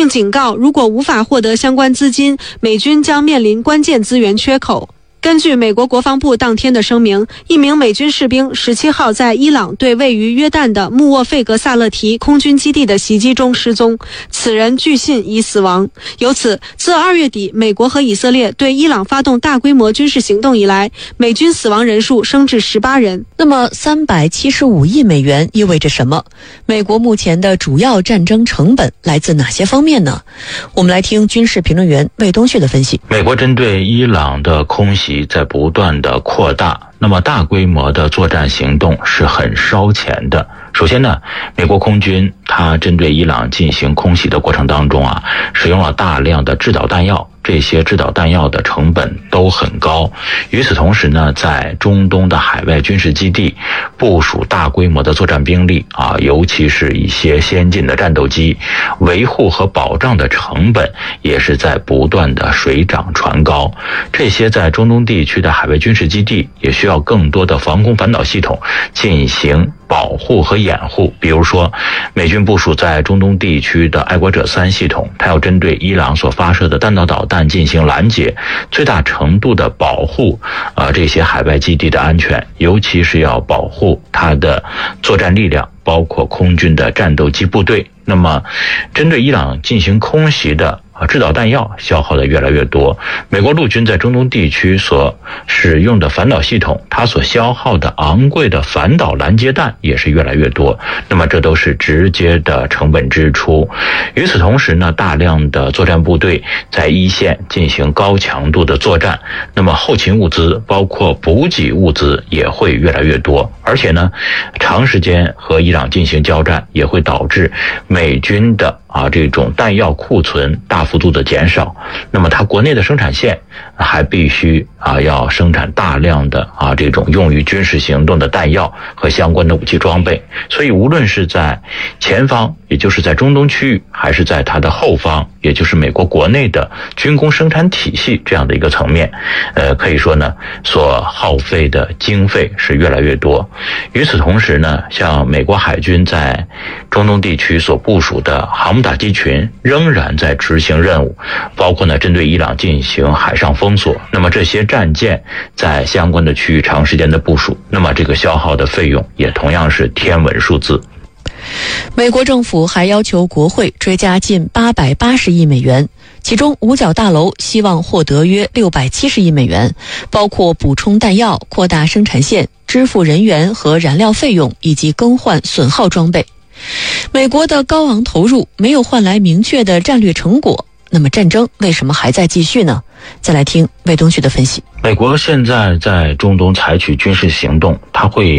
并警告，如果无法获得相关资金，美军将面临关键资源缺口。根据美国国防部当天的声明，一名美军士兵17号在伊朗对位于约旦的穆沃费格萨勒提空军基地的袭击中失踪，此人据信已死亡。由此，自2月底美国和以色列对伊朗发动大规模军事行动以来，美军死亡人数升至18人。 那么375亿美元意味着什么？美国目前的主要战争成本来自哪些方面呢？我们来听军事评论员魏东旭的分析。 美国针对伊朗的空袭在不断的扩大，那么大规模的作战行动是很烧钱的。首先呢，美国空军它针对伊朗进行空袭的过程当中使用了大量的制导弹药，这些制导弹药的成本都很高。与此同时呢，在中东的海外军事基地部署大规模的作战兵力尤其是一些先进的战斗机，维护和保障的成本也是在不断的水涨船高。这些在中东地区的海外军事基地也需要更多的防空反导系统进行保护和掩护。比如说，美军部署在中东地区的爱国者3系统，它要针对伊朗所发射的弹道导弹进行拦截，最大程度的保护这些海外基地的安全，尤其是要保护它的作战力量，包括空军的战斗机部队。那么针对伊朗进行空袭的制导弹药消耗的越来越多，美国陆军在中东地区所使用的反导系统，它所消耗的昂贵的反导拦截弹也是越来越多，那么这都是直接的成本支出。与此同时呢，大量的作战部队在一线进行高强度的作战，那么后勤物资包括补给物资也会越来越多，而且呢，长时间和伊朗进行交战也会导致美军的这种弹药库存大幅度的减少，那么它国内的生产线还必须要生产大量的这种用于军事行动的弹药和相关的武器装备。所以无论是在前方，也就是在中东区域，还是在它的后方，也就是美国国内的军工生产体系这样的一个层面，可以说呢，所耗费的经费是越来越多。与此同时呢，像美国海军在中东地区所部署的航母打击群仍然在执行任务，包括呢针对伊朗进行海上封锁。那么这些战舰在相关的区域长时间的部署，那么这个消耗的费用也同样是天文数字。 美国政府还要求国会追加近880亿美元，其中五角大楼希望获得约670亿美元，包括补充弹药、扩大生产线、支付人员和燃料费用以及更换损耗装备。美国的高昂投入没有换来明确的战略成果，那么战争为什么还在继续呢？再来听魏东旭的分析。 美国现在在中东采取军事行动，它会